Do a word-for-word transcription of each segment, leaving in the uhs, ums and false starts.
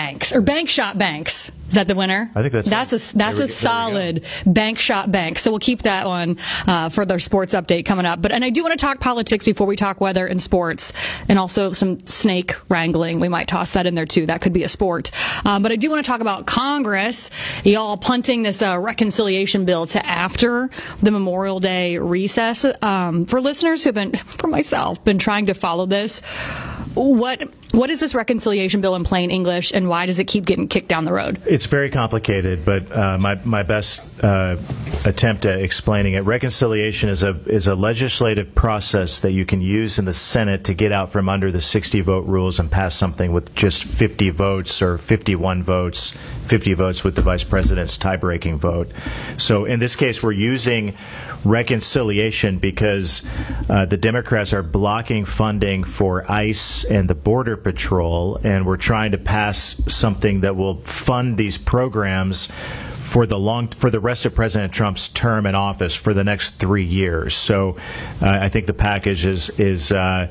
banks or bank shot banks. Is that the winner? I think that's that's a that's a solid bank shot bank. So we'll keep that one uh, for their sports update coming up. But and I do want to talk politics before we talk weather and sports, and also some snake wrangling. We might toss that in there too. That could be a sport. Um, but I do want to talk about Congress. Y'all punting this uh, reconciliation bill to after the Memorial Day recess. Um, for listeners who've been, for myself, been trying to follow this, what what is this reconciliation bill in plain English, and why does it keep getting kicked down the road? It's very complicated, but uh, my my best uh, attempt at explaining it. Reconciliation is a is a legislative process that you can use in the Senate to get out from under the sixty vote rules and pass something with just fifty votes or fifty-one votes, fifty votes with the vice president's tie-breaking vote. So in this case, we're using reconciliation because uh, the Democrats are blocking funding for ICE and the Border Patrol, and we're trying to pass something that will fund these programs for the long for the rest of President Trump's term in office for the next three years. So uh, I think the package is is uh,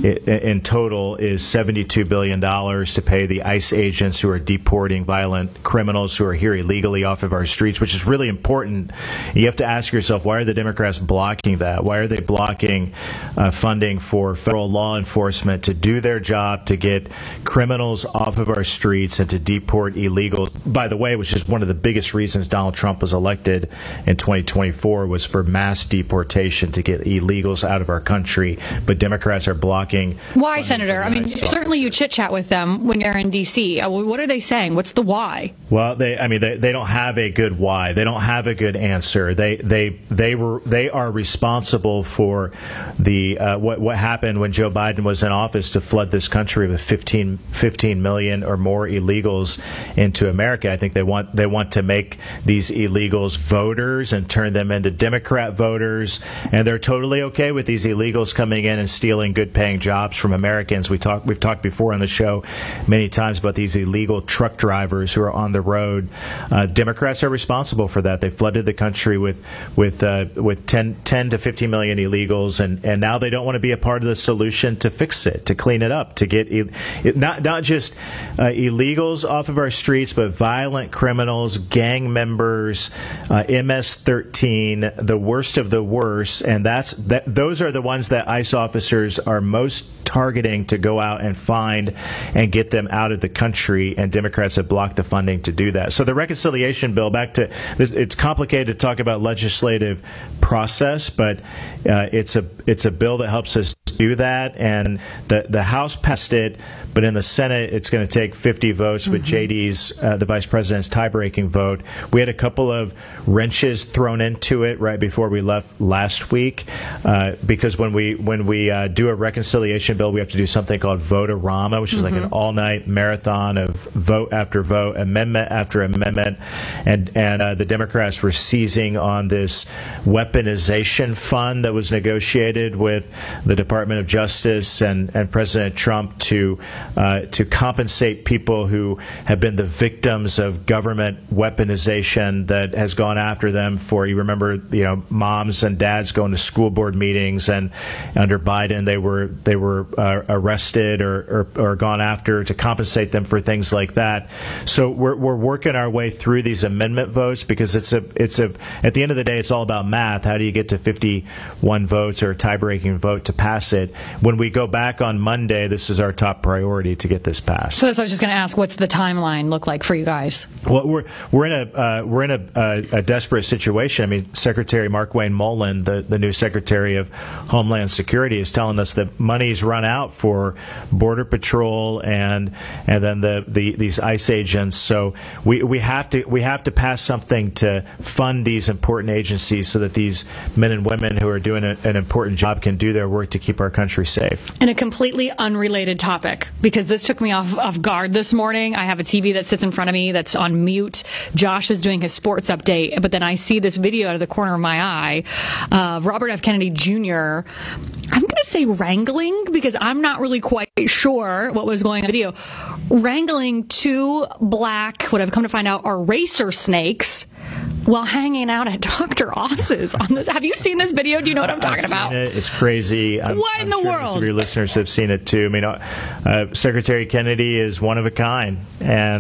in total is seventy-two billion dollars to pay the ICE agents who are deporting violent criminals who are here illegally off of our streets, which is really important. You have to ask yourself, why are the Democrats blocking that? Why are they blocking uh, funding for federal law enforcement to do their job, to get criminals off of our streets and to deport illegals? By the way, which is one of the biggest reasons Donald Trump was elected in twenty twenty-four was for mass deportation to get illegals out of our country. But Democrats are blocking. Why, Senator? I mean, certainly you chit-chat with them when you're in D C. What are they saying? What's the why? Well, they, I mean, they, they don't have a good why. They don't have a good answer. They they they were they are responsible for the uh, what what happened when Joe Biden was in office to flood this country with fifteen, fifteen million or more illegals into America. I think they want they want to make these illegals voters and turn them into Democrat voters, and they're totally okay with these illegals coming in and stealing good-paying jobs from Americans. We talk, we've talked before on the show many times about these illegal truck drivers who are on the road. Uh, Democrats are responsible for that. They flooded the country with with uh, with ten, ten to fifty million illegals, and, and now they don't want to be a part of the solution to fix it, to clean it up, to get it, not not just uh, illegals off of our streets, but violent criminals, gang members, uh, M S thirteen, the worst of the worst, and that's that. Those are the ones that ICE officers are most targeting to go out and find and get them out of the country. And Democrats have blocked the funding to do that. So the reconciliation bill, back to this, it's complicated to talk about legislative process, but uh, it's a it's a bill that helps us do that. And the the House passed it, but in the Senate, it's going to take fifty votes with mm-hmm. J D's, uh, the vice president's tie-breaking vote. We had a couple of wrenches thrown into it right before we left last week, uh, because when we when we uh, do a reconciliation bill, we have to do something called vote-a-rama, which is mm-hmm. like an all-night marathon of vote after vote, amendment after amendment, and and uh, the Democrats were seizing on this weaponization fund that was negotiated with the Department of Justice and, and President Trump to uh, to compensate people who have been the victims of government weaponization that has gone after them for, you remember, you know, moms and dads going to school board meetings, and under Biden they were they were uh, arrested or, or or gone after to compensate them for things like that. So we're we're working our way through these amendment votes because it's a it's a at the end of the day it's all about math. How do you get to fifty-one votes or a tie-breaking vote to pass it? When we go back on Monday, this is our top priority to get this passed. So that's what I was just going to ask. What's the timeline look like for you guys? Well, we're we're in a uh, we're in a, a, a desperate situation. I mean, Secretary Markwayne Mullin, the, the new Secretary of Homeland Security, is telling us that money's run out for Border Patrol and and then the, the these ICE agents. So we, we have to we have to pass something to fund these important agencies so that these men and women who are doing a, an important job can do their work to keep our country safe. And a completely unrelated topic, because this took me off, off guard this morning. I have a T V that sits in front of me that's on mute. Josh was doing his sports update, but then I see this video out of the corner of my eye of Robert F. Kennedy Junior I'm going to say wrangling, because I'm not really quite sure what was going on in the video. Wrangling two black, what I've come to find out are racer snakes while hanging out at Doctor Oss's on this. Have you seen this video? Do you know what I'm talking I've about? Seen it. It's crazy. I'm, what in I'm the sure world? Most of your listeners have seen it too. I mean, uh, uh, Secretary Kennedy is one of a kind, and